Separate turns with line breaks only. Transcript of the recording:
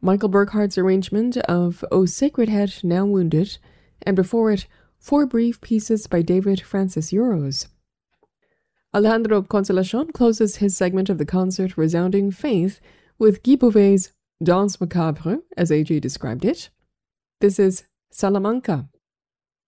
Michael Burkhart's arrangement of O Sacred Head Now Wounded, and before it, 4 brief pieces by David Francis Urose. Alejandro Consolacion closes his segment of the concert Resounding Faith with Guy Beauvais' Danse Macabre, as AJ described it. This is Salamanca.